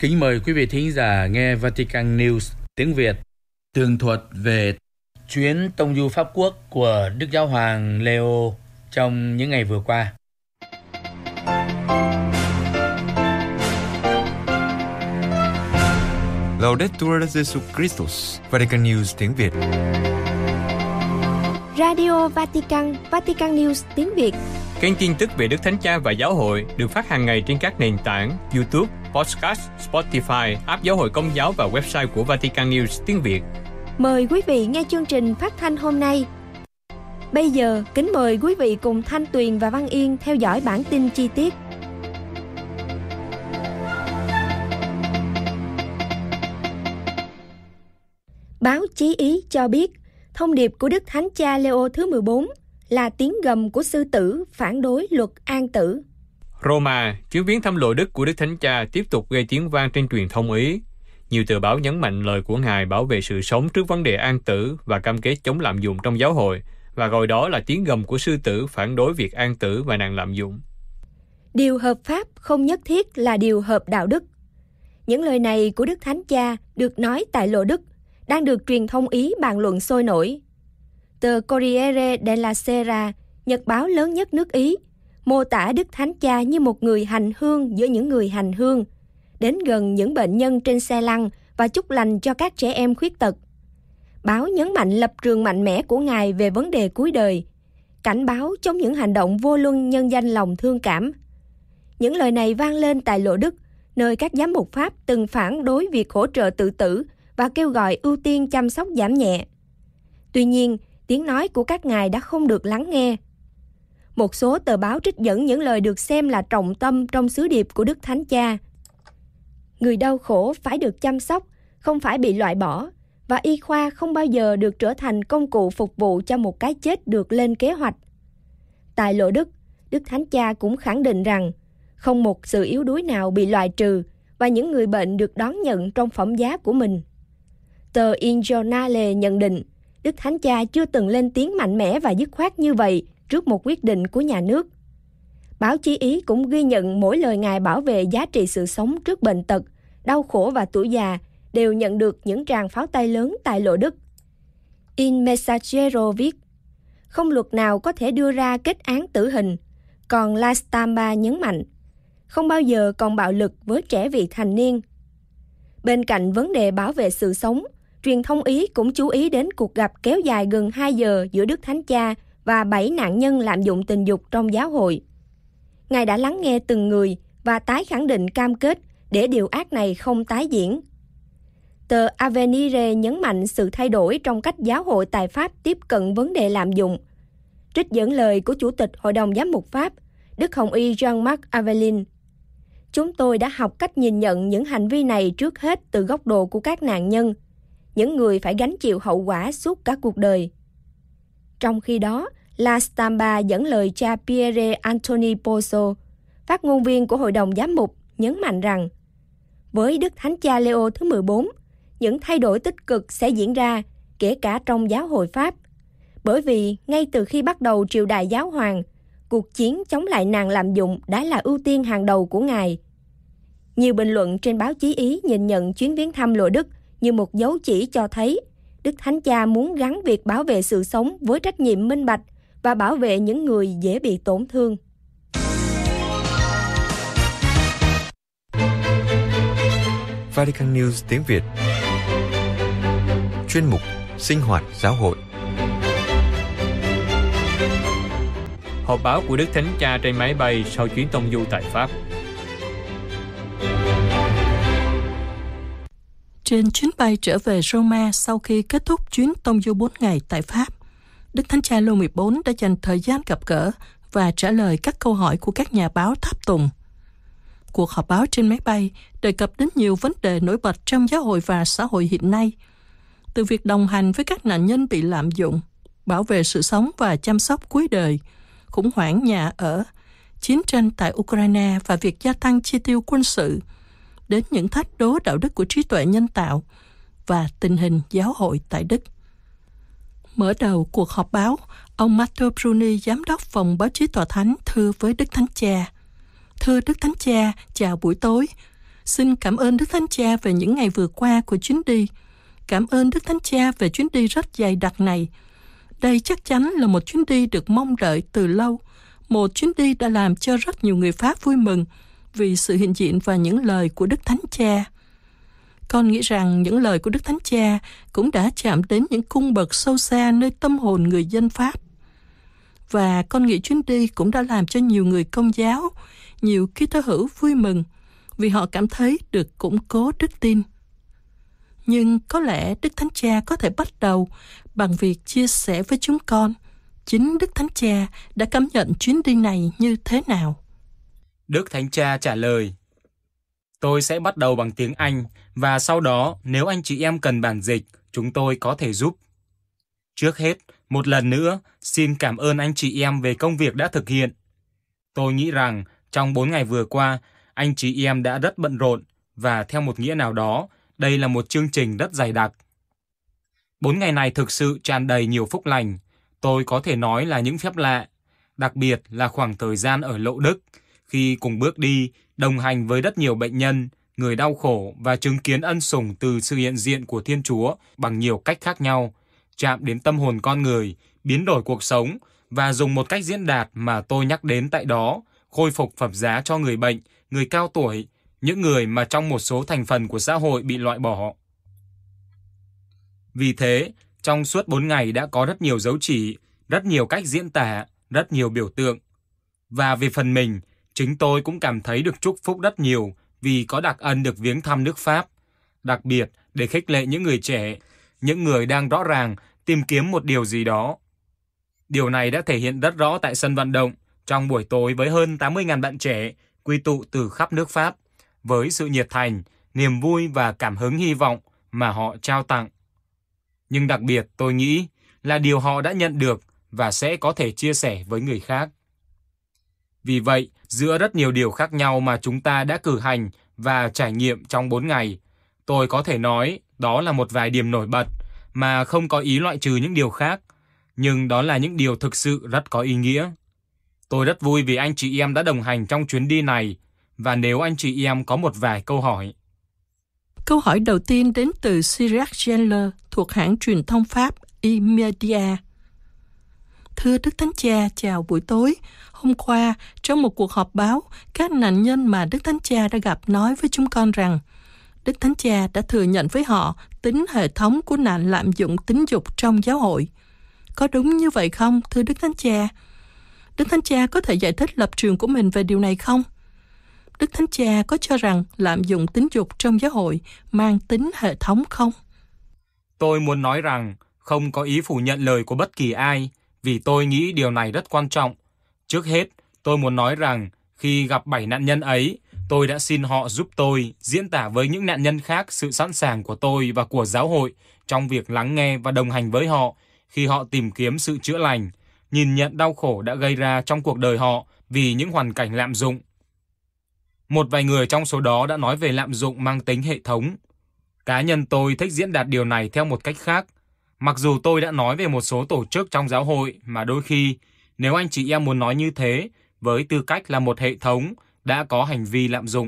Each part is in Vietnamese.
Kính mời quý vị thính giả nghe Vatican News tiếng Việt tường thuật về chuyến tông du Pháp Quốc của Đức Giáo hoàng Leo trong những ngày vừa qua. Laudetur Jesus Christus, Vatican News tiếng Việt. Radio Vatican, Vatican News tiếng Việt. Kênh tin tức về Đức Thánh Cha và Giáo hội được phát hàng ngày trên các nền tảng YouTube, Podcast, Spotify, app Giáo hội Công giáo và website của Vatican News tiếng Việt. Mời quý vị nghe chương trình phát thanh hôm nay. Bây giờ, kính mời quý vị cùng Thanh Tuyền và Văn Yên theo dõi bản tin chi tiết. Báo Chí Ý cho biết, thông điệp của Đức Thánh Cha Leo thứ 14 là tiếng gầm của sư tử phản đối luật an tử. Roma, chuyến viếng thăm Lộ Đức của Đức Thánh Cha tiếp tục gây tiếng vang trên truyền thông Ý. Nhiều tờ báo nhấn mạnh lời của Ngài bảo vệ sự sống trước vấn đề an tử và cam kết chống lạm dụng trong giáo hội, và gọi đó là tiếng gầm của sư tử phản đối việc an tử và nạn lạm dụng. Điều hợp pháp không nhất thiết là điều hợp đạo đức. Những lời này của Đức Thánh Cha được nói tại Lộ Đức đang được truyền thông Ý bàn luận sôi nổi. Tờ Corriere della Sera, nhật báo lớn nhất nước Ý, mô tả Đức Thánh Cha như một người hành hương giữa những người hành hương, đến gần những bệnh nhân trên xe lăn và chúc lành cho các trẻ em khuyết tật. Báo nhấn mạnh lập trường mạnh mẽ của Ngài về vấn đề cuối đời, cảnh báo chống những hành động vô luân nhân danh lòng thương cảm. Những lời này vang lên tại Lộ Đức, nơi các giám mục Pháp từng phản đối việc hỗ trợ tự tử và kêu gọi ưu tiên chăm sóc giảm nhẹ. Tuy nhiên, tiếng nói của các ngài đã không được lắng nghe. Một số tờ báo trích dẫn những lời được xem là trọng tâm trong sứ điệp của Đức Thánh Cha. Người đau khổ phải được chăm sóc, không phải bị loại bỏ, và y khoa không bao giờ được trở thành công cụ phục vụ cho một cái chết được lên kế hoạch. Tại Lộ Đức, Đức Thánh Cha cũng khẳng định rằng không một sự yếu đuối nào bị loại trừ và những người bệnh được đón nhận trong phẩm giá của mình. Tờ Il Giornale nhận định Đức Thánh Cha chưa từng lên tiếng mạnh mẽ và dứt khoát như vậy trước một quyết định của nhà nước. Báo Chí Ý cũng ghi nhận mỗi lời Ngài bảo vệ giá trị sự sống trước bệnh tật, đau khổ và tuổi già đều nhận được những tràng pháo tay lớn tại Lộ Đức. Il Messaggero viết, không luật nào có thể đưa ra kết án tử hình, còn La Stampa nhấn mạnh, không bao giờ còn bạo lực với trẻ vị thành niên. Bên cạnh vấn đề bảo vệ sự sống, truyền thông Ý cũng chú ý đến cuộc gặp kéo dài gần 2 giờ giữa Đức Thánh Cha và 7 nạn nhân lạm dụng tình dục trong giáo hội. Ngài đã lắng nghe từng người và tái khẳng định cam kết để điều ác này không tái diễn. Tờ Avvenire nhấn mạnh sự thay đổi trong cách giáo hội tại Pháp tiếp cận vấn đề lạm dụng. Trích dẫn lời của Chủ tịch Hội đồng Giám mục Pháp, Đức Hồng y Jean-Marc Aveline. Chúng tôi đã học cách nhìn nhận những hành vi này trước hết từ góc độ của các nạn nhân, những người phải gánh chịu hậu quả suốt cả cuộc đời. Trong khi đó, La Stampa dẫn lời cha Pier Antoni Pozzo, phát ngôn viên của Hội đồng Giám mục, nhấn mạnh rằng với Đức Thánh Cha Leo thứ 14, những thay đổi tích cực sẽ diễn ra, kể cả trong giáo hội Pháp. Bởi vì ngay từ khi bắt đầu triều đại giáo hoàng, cuộc chiến chống lại nạn lạm dụng đã là ưu tiên hàng đầu của Ngài. Nhiều bình luận trên báo Chí Ý nhìn nhận chuyến viếng thăm Lộ Đức như một dấu chỉ cho thấy Đức Thánh Cha muốn gắn việc bảo vệ sự sống với trách nhiệm minh bạch và bảo vệ những người dễ bị tổn thương. Vatican News tiếng Việt. Chuyên mục Sinh hoạt giáo hội. Họp báo của Đức Thánh Cha trên máy bay sau chuyến tông du tại Pháp. Trên chuyến bay trở về Roma sau khi kết thúc chuyến tông du 4 ngày tại Pháp, Đức Thánh Cha Leo 14 đã dành thời gian gặp gỡ và trả lời các câu hỏi của các nhà báo tháp tùng. Cuộc họp báo trên máy bay đề cập đến nhiều vấn đề nổi bật trong giáo hội và xã hội hiện nay, từ việc đồng hành với các nạn nhân bị lạm dụng, bảo vệ sự sống và chăm sóc cuối đời, khủng hoảng nhà ở, chiến tranh tại Ukraine và việc gia tăng chi tiêu quân sự, đến những thách đố đạo đức của trí tuệ nhân tạo và tình hình giáo hội tại Đức. Mở đầu cuộc họp báo, ông Matteo Bruni, giám đốc phòng báo chí tòa thánh, thưa với Đức Thánh Cha: Thưa Đức Thánh Cha, chào buổi tối. Xin cảm ơn Đức Thánh Cha về những ngày vừa qua của chuyến đi. Cảm ơn Đức Thánh Cha về chuyến đi rất dày đặc này. Đây chắc chắn là một chuyến đi được mong đợi từ lâu. Một chuyến đi đã làm cho rất nhiều người Pháp vui mừng vì sự hiện diện và những lời của Đức Thánh Cha. Con nghĩ rằng những lời của Đức Thánh Cha cũng đã chạm đến những cung bậc sâu xa nơi tâm hồn người dân Pháp. Và con nghĩ chuyến đi cũng đã làm cho nhiều người Công giáo, nhiều Kitô hữu vui mừng vì họ cảm thấy được củng cố đức tin. Nhưng có lẽ Đức Thánh Cha có thể bắt đầu bằng việc chia sẻ với chúng con chính Đức Thánh Cha đã cảm nhận chuyến đi này như thế nào. Đức Thánh Cha trả lời: Tôi sẽ bắt đầu bằng tiếng Anh và sau đó nếu anh chị em cần bản dịch, chúng tôi có thể giúp. Trước hết, một lần nữa, xin cảm ơn anh chị em về công việc đã thực hiện. Tôi nghĩ rằng trong 4 ngày vừa qua, anh chị em đã rất bận rộn và theo một nghĩa nào đó, đây là một chương trình rất dày đặc. 4 ngày này thực sự tràn đầy nhiều phúc lành. Tôi có thể nói là những phép lạ, đặc biệt là khoảng thời gian ở Lộ Đức, khi cùng bước đi, đồng hành với rất nhiều bệnh nhân, người đau khổ và chứng kiến ân sủng từ sự hiện diện của Thiên Chúa bằng nhiều cách khác nhau, chạm đến tâm hồn con người, biến đổi cuộc sống và dùng một cách diễn đạt mà tôi nhắc đến tại đó, khôi phục phẩm giá cho người bệnh, người cao tuổi, những người mà trong một số thành phần của xã hội bị loại bỏ. Vì thế, trong suốt 4 ngày đã có rất nhiều dấu chỉ, rất nhiều cách diễn tả, rất nhiều biểu tượng. Và về phần mình, chính tôi cũng cảm thấy được chúc phúc rất nhiều vì có đặc ân được viếng thăm nước Pháp, đặc biệt để khích lệ những người trẻ, những người đang rõ ràng tìm kiếm một điều gì đó. Điều này đã thể hiện rất rõ tại sân vận động trong buổi tối với hơn 80.000 bạn trẻ quy tụ từ khắp nước Pháp, với sự nhiệt thành, niềm vui và cảm hứng hy vọng mà họ trao tặng. Nhưng đặc biệt tôi nghĩ là điều họ đã nhận được và sẽ có thể chia sẻ với người khác. Vì vậy, giữa rất nhiều điều khác nhau mà chúng ta đã cử hành và trải nghiệm trong 4 ngày, tôi có thể nói đó là một vài điểm nổi bật mà không có ý loại trừ những điều khác, nhưng đó là những điều thực sự rất có ý nghĩa. Tôi rất vui vì anh chị em đã đồng hành trong chuyến đi này, và nếu anh chị em có một vài câu hỏi. Câu hỏi đầu tiên đến từ Cyril Geller thuộc hãng truyền thông Pháp E-Media. Thưa Đức Thánh Cha, chào buổi tối. Hôm qua, trong một cuộc họp báo, các nạn nhân mà Đức Thánh Cha đã gặp nói với chúng con rằng Đức Thánh Cha đã thừa nhận với họ tính hệ thống của nạn lạm dụng tính dục trong giáo hội. Có đúng như vậy không, thưa Đức Thánh Cha? Đức Thánh Cha có thể giải thích lập trường của mình về điều này không? Đức Thánh Cha có cho rằng lạm dụng tính dục trong giáo hội mang tính hệ thống không? Tôi muốn nói rằng không có ý phủ nhận lời của bất kỳ ai, vì tôi nghĩ điều này rất quan trọng. Trước hết, tôi muốn nói rằng khi gặp 7 nạn nhân ấy, tôi đã xin họ giúp tôi diễn tả với những nạn nhân khác sự sẵn sàng của tôi và của giáo hội trong việc lắng nghe và đồng hành với họ khi họ tìm kiếm sự chữa lành, nhìn nhận đau khổ đã gây ra trong cuộc đời họ vì những hoàn cảnh lạm dụng. Một vài người trong số đó đã nói về lạm dụng mang tính hệ thống. Cá nhân tôi thích diễn đạt điều này theo một cách khác. Mặc dù tôi đã nói về một số tổ chức trong giáo hội mà đôi khi, nếu anh chị em muốn nói như thế, với tư cách là một hệ thống, đã có hành vi lạm dụng.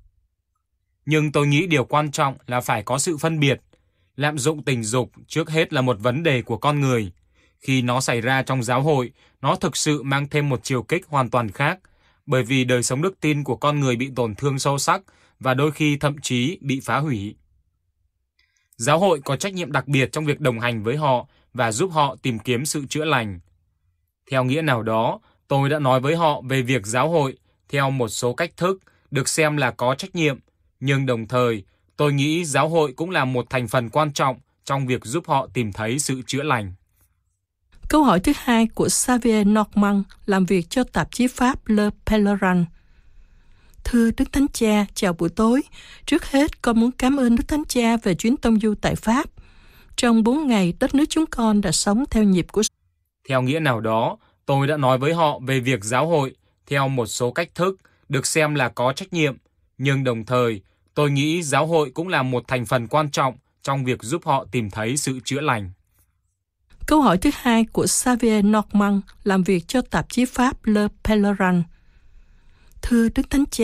Nhưng tôi nghĩ điều quan trọng là phải có sự phân biệt. Lạm dụng tình dục trước hết là một vấn đề của con người. Khi nó xảy ra trong giáo hội, nó thực sự mang thêm một chiều kích hoàn toàn khác, bởi vì đời sống đức tin của con người bị tổn thương sâu sắc và đôi khi thậm chí bị phá hủy. Giáo hội có trách nhiệm đặc biệt trong việc đồng hành với họ và giúp họ tìm kiếm sự chữa lành. Theo nghĩa nào đó, tôi đã nói với họ về việc giáo hội, theo một số cách thức, được xem là có trách nhiệm, nhưng đồng thời, tôi nghĩ giáo hội cũng là một thành phần quan trọng trong việc giúp họ tìm thấy sự chữa lành. Câu hỏi thứ hai của Xavier Normand làm việc cho tạp chí Pháp Le Pèlerin. Thưa Đức Thánh Cha, chào buổi tối. Trước hết, con muốn cảm ơn Đức Thánh Cha về chuyến tông du tại Pháp. Trong 4 ngày, đất nước chúng con đã sống theo nhịp của... Theo nghĩa nào đó, tôi đã nói với họ về việc giáo hội, theo một số cách thức, được xem là có trách nhiệm, nhưng đồng thời, tôi nghĩ giáo hội cũng là một thành phần quan trọng trong việc giúp họ tìm thấy sự chữa lành. Câu hỏi thứ hai của Xavier Normand làm việc cho tạp chí Pháp Le Pèlerin. Thưa Đức Thánh Cha,